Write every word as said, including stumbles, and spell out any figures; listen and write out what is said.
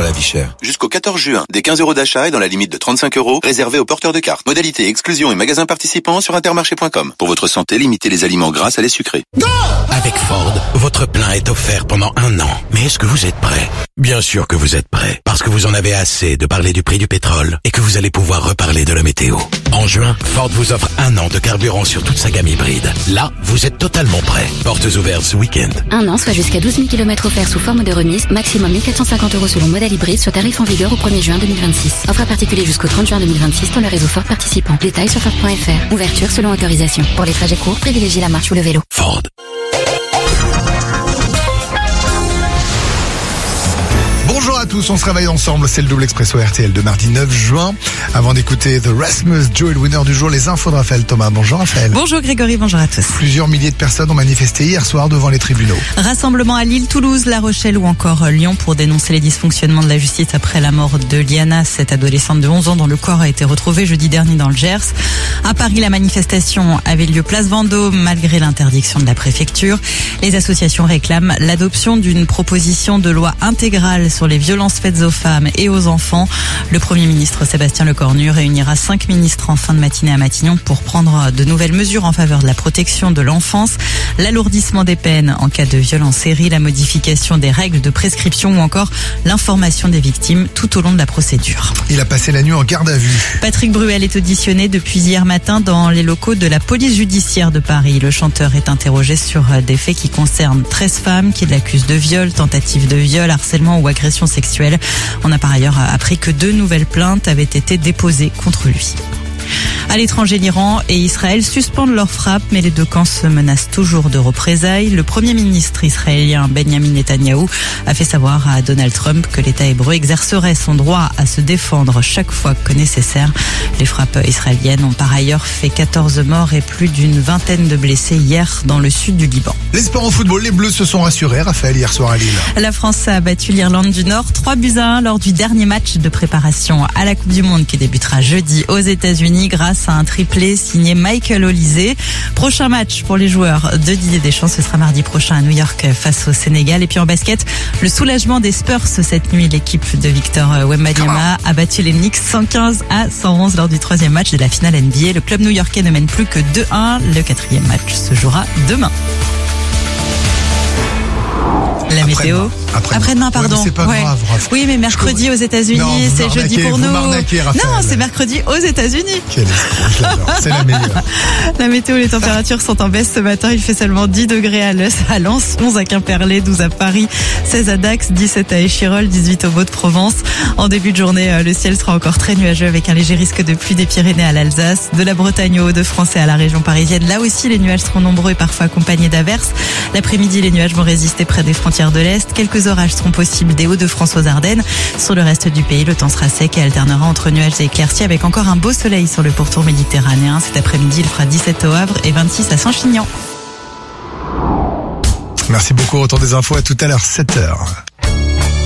la vie chère. Jusqu'au quatorze juin, des quinze euros d'achat et dans la limite de trente-cinq euros, réservés aux porteurs de cartes. Modalité, exclusion et magasins participants sur intermarché point com. Pour votre santé, limitez les aliments gras à les sucrés. Go! Avec Ford, votre plein est offert pendant un an. Mais est-ce que vous êtes prêt? Bien sûr que vous êtes prêt, parce que vous en avez assez de parler du prix du pétrole et que vous allez pouvoir reparler de la météo. En juin, Ford vous offre un an de carburant sur toute sa gamme hybride. Là, vous êtes totalement prêt. Portes ouvertes ce week-end. Un an, soit jusqu'à douze mille kilomètres offerts sous forme de remise, maximum mille quatre cent cinquante euros selon modèle hybride sur tarif en vigueur au premier juin deux mille vingt-six. Offre à particulier jusqu'au trente juin deux mille vingt-six dans le réseau Ford participant. Détails sur Ford point F R. Ouverture selon autorisation. Pour les trajets courts, privilégiez la marche ou le vélo. Ford. Bonjour à tous, on se réveille ensemble, c'est le double expresso R T L de mardi neuf juin. Avant d'écouter The Rasmus, Joe et le winner du jour, les infos de Raphaël Thomas. Bonjour Raphaël. Bonjour Grégory, bonjour à tous. Plusieurs milliers de personnes ont manifesté hier soir devant les tribunaux. Rassemblement à Lille, Toulouse, La Rochelle ou encore Lyon pour dénoncer les dysfonctionnements de la justice après la mort de Liana, cette adolescente de onze ans dont le corps a été retrouvé jeudi dernier dans le Gers. À Paris, la manifestation avait lieu place Vendôme malgré l'interdiction de la préfecture. Les associations réclament l'adoption d'une proposition de loi intégrale sur les violences faites aux femmes et aux enfants. Le Premier ministre Sébastien Lecornu réunira cinq ministres en fin de matinée à Matignon pour prendre de nouvelles mesures en faveur de la protection de l'enfance, l'alourdissement des peines en cas de violence série, la modification des règles de prescription ou encore l'information des victimes tout au long de la procédure. Il a passé la nuit en garde à vue. Patrick Bruel est auditionné depuis hier matin dans les locaux de la police judiciaire de Paris. Le chanteur est interrogé sur des faits qui concernent treize femmes qui l'accusent de viol, tentative de viol, harcèlement ou agression sexuelle. On a par ailleurs appris que deux nouvelles plaintes avaient été déposées contre lui. À l'étranger, l'Iran et Israël suspendent leurs frappes, mais les deux camps se menacent toujours de représailles. Le Premier ministre israélien Benjamin Netanyahou a fait savoir à Donald Trump que l'État hébreu exercerait son droit à se défendre chaque fois que nécessaire. Les frappes israéliennes ont par ailleurs fait quatorze morts et plus d'une vingtaine de blessés hier dans le sud du Liban. Les sports en football, les Bleus se sont rassurés, Raphaël, hier soir à Lille. La France a battu l'Irlande du Nord trois buts à un lors du dernier match de préparation à la Coupe du Monde qui débutera jeudi aux États-Unis grâce à un triplé signé Michael Olise. Prochain match pour les joueurs de Didier Deschamps, ce sera mardi prochain à New York face au Sénégal. Et puis en basket, le soulagement des Spurs cette nuit. L'équipe de Victor Wembanyama a battu les Knicks cent quinze à cent onze lors du troisième match de la finale N B A. Le club new-yorkais ne mène plus que deux à un. Le quatrième match se jouera demain. La météo. Après-demain, Après-demain, pardon. Ouais, mais c'est pas ouais. grave, Raph. Oui, mais mercredi aux États-Unis, c'est jeudi pour nous. Non, c'est mercredi aux États-Unis. Quel escroc, je l'adore. C'est la meilleure. La météo, les températures sont en baisse ce matin. Il fait seulement dix degrés à Lens, onze à Quimperlé, douze à Paris, seize à Dax, dix-sept à Échirolles, dix-huit au Beau-de-Provence. En début de journée, le ciel sera encore très nuageux avec un léger risque de pluie des Pyrénées à l'Alsace, de la Bretagne aux Hauts-de-France et à la région parisienne. Là aussi, les nuages seront nombreux et parfois accompagnés d'averses. L'après-midi, les nuages vont résister près des frontières de l'Est. Quelques orages seront possibles des Hauts-de-France aux Ardennes. Sur le reste du pays, le temps sera sec et alternera entre nuages et éclaircies avec encore un beau soleil sur le pourtour méditerranéen. Cet après-midi, il fera dix-sept au Havre et vingt-six à Saint-Chinian. Merci beaucoup. Retour des infos à tout à l'heure, sept heures.